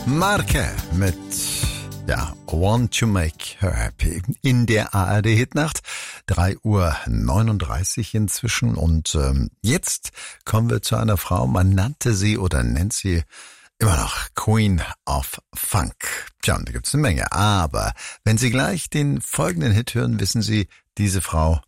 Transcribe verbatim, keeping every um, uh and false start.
Marke mit, ja, Want to Make Her Happy in der A R D-Hitnacht. drei Uhr neununddreißig inzwischen und ähm, jetzt kommen wir zu einer Frau, man nannte sie oder nennt sie immer noch Queen of Funk. Tja, und da gibt's eine Menge, aber wenn Sie gleich den folgenden Hit hören, wissen Sie, diese Frau